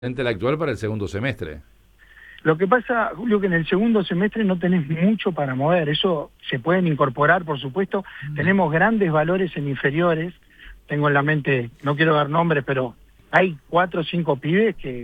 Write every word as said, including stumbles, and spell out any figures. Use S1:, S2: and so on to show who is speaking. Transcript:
S1: el actual para el segundo semestre.
S2: Lo que pasa, Julio, que en el segundo semestre no tenés mucho para mover, eso se pueden incorporar, por supuesto, mm. tenemos grandes valores en inferiores, tengo en la mente, no quiero dar nombres, pero hay cuatro o cinco pibes que